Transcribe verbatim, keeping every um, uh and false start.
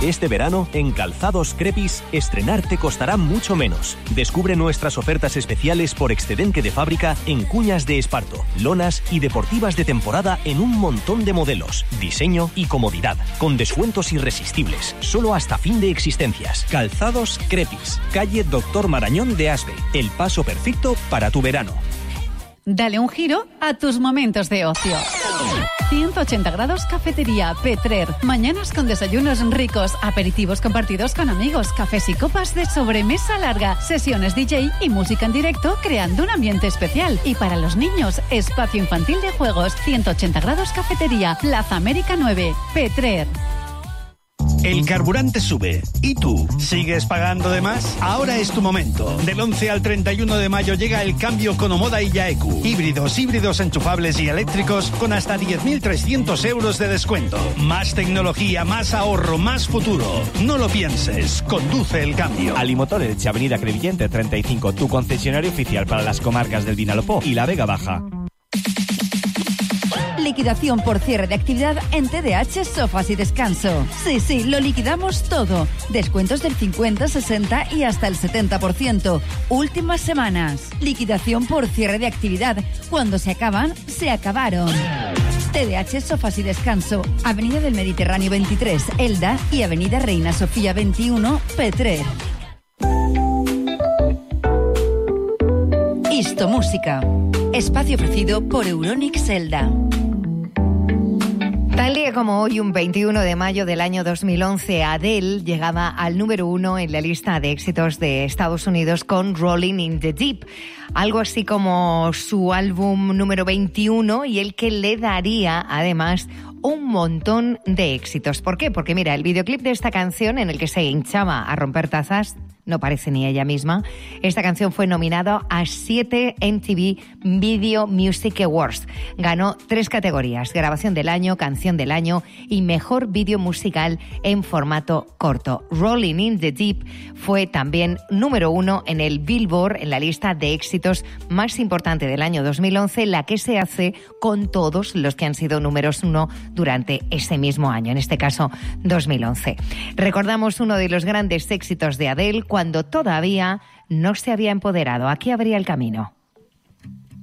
Este verano, en Calzados Crepis, estrenar te costará mucho menos. Descubre nuestras ofertas especiales por excedente de fábrica en cuñas de esparto, lonas y deportivas de temporada en un montón de modelos, diseño y comodidad, con descuentos irresistibles, solo hasta fin de existencias. Calzados Crepis, calle Doctor Marañón de Asbe, el paso perfecto para tu verano. Dale un giro a tus momentos de ocio. ciento ochenta grados Cafetería Petrer. Mañanas con desayunos ricos, aperitivos compartidos con amigos, cafés y copas de sobremesa larga, sesiones D J y música en directo creando un ambiente especial. Y para los niños, espacio infantil de juegos. ciento ochenta grados Cafetería, Plaza América nueve, Petrer. El carburante sube. ¿Y tú? ¿Sigues pagando de más? Ahora es tu momento. Del once al treinta y uno de mayo llega el cambio con Omoda y Yaeku. Híbridos, híbridos enchufables y eléctricos con hasta diez mil trescientos euros de descuento. Más tecnología, más ahorro, más futuro. No lo pienses. Conduce el cambio. Alimotor Elche, Avenida Crevillente treinta y cinco, tu concesionario oficial para las comarcas del Vinalopó y la Vega Baja. Liquidación por cierre de actividad en T D H Sofás y Descanso. Sí, sí, lo liquidamos todo. Descuentos del cincuenta, sesenta y hasta el setenta por ciento. Últimas semanas. Liquidación por cierre de actividad. Cuando se acaban, se acabaron. T D H Sofás y Descanso. Avenida del Mediterráneo veintitrés, Elda, y Avenida Reina Sofía veintiuno, Petrer. Isto Música. Espacio ofrecido por Euronics Elda. Tal día como hoy, un veintiuno de mayo del año dos mil once, Adele llegaba al número uno en la lista de éxitos de Estados Unidos con Rolling in the Deep. Algo así como su álbum número veintiuno y el que le daría, además, un montón de éxitos. ¿Por qué? Porque mira, el videoclip de esta canción en el que se hinchaba a romper tazas, no parece ni ella misma. Esta canción fue nominada a siete M T V Video Music Awards. Ganó tres categorías: grabación del año, canción del año y mejor vídeo musical en formato corto. Rolling in the Deep fue también número uno en el Billboard, en la lista de éxitos más importante del año dos mil once, la que se hace con todos los que han sido números uno durante ese mismo año, en este caso dos mil once. Recordamos uno de los grandes éxitos de Adele cuando todavía no se había empoderado. Aquí abría el camino.